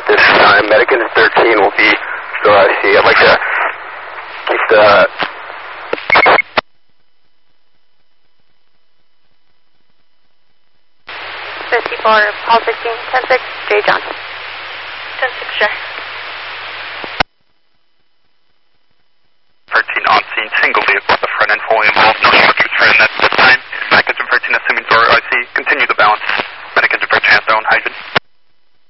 at this time. Medican 13 will be still IC. I'd like to keep the... 54, Paul 16, 10-6, J. John. 10-6, J.